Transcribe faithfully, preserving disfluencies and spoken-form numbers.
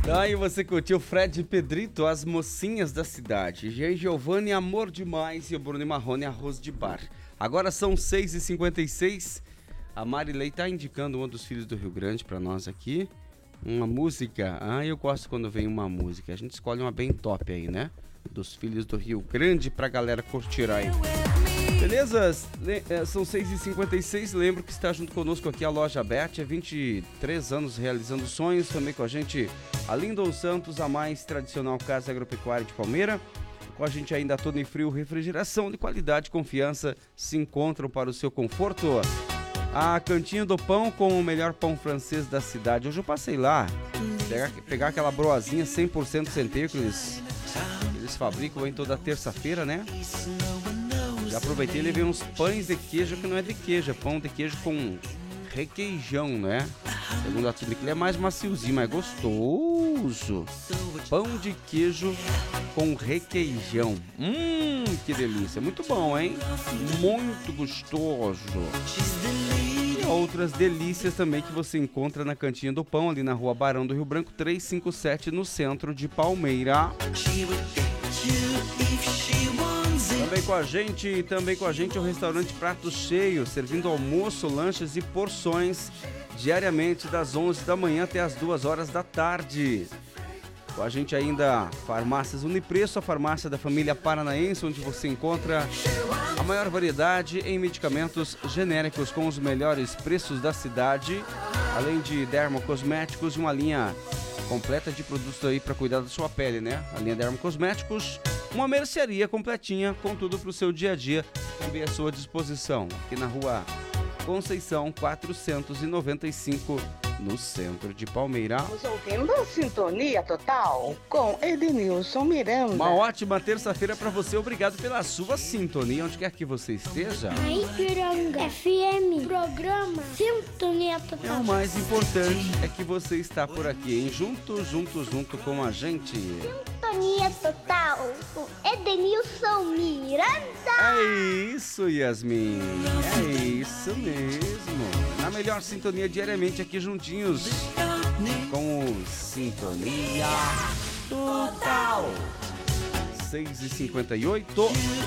Aí você curtiu Fred e Pedrito, As Mocinhas da Cidade. Jean Giovanni, Amor Demais, e o Bruno Marrone, Arroz de Bar. Agora são seis e cinquenta e seis. A Marilei tá indicando um dos filhos do Rio Grande pra nós aqui. Uma música. Ah, eu gosto quando vem uma música. A gente escolhe uma bem top aí, né? Dos filhos do Rio Grande pra galera curtir aí. Beleza? São seis e cinquenta e seis. Lembro que está junto conosco aqui a Loja Bet. Há vinte e três anos realizando sonhos. Também com a gente a Lindon Santos, a mais tradicional casa agropecuária de Palmeira. Com a gente ainda a Tony Frio Refrigeração de qualidade e confiança se encontram para o seu conforto. A Cantinho do Pão com o melhor pão francês da cidade. Hoje eu passei lá, pegar, pegar aquela broazinha cem por cento centeio que eles, eles fabricam em toda terça-feira, né? Já aproveitei e levei uns pães de queijo que não é de queijo, é pão de queijo com requeijão, né? Segundo a Tony, ele é mais maciozinho, mais gostoso. Pão de queijo com requeijão. Hum, que delícia. Muito bom, hein? Muito gostoso. E outras delícias também que você encontra na Cantinha do Pão, ali na Rua Barão do Rio Branco, trezentos e cinquenta e sete, no centro de Palmeira. Também com a gente, também com a gente o restaurante Prato Cheio, servindo almoço, lanches e porções diariamente das onze da manhã até as duas horas da tarde. Com a gente ainda Farmácias Unipreço, a farmácia da família paranaense, onde você encontra a maior variedade em medicamentos genéricos com os melhores preços da cidade, além de dermocosméticos e uma linha completa de produtos aí para cuidar da sua pele, né? A linha Dermocosméticos, uma mercearia completinha com tudo para o seu dia a dia, também à sua disposição, aqui na Rua Conceição quatrocentos e noventa e cinco, no centro de Palmeira. Estamos ouvindo a Sintonia Total com Edenilson Miranda. Uma ótima terça-feira para você, obrigado pela sua sintonia, onde quer que você esteja. Ipiranga F M, programa Sintonia Total. É o mais importante, é que você está por aqui, hein? Junto, junto, junto com a gente. Sintonia Total com Edenilson Miranda. É isso, Yasmin. É isso mesmo. Na melhor sintonia diariamente aqui juntinhos com o Sintonia Total. seis e cinquenta e oito.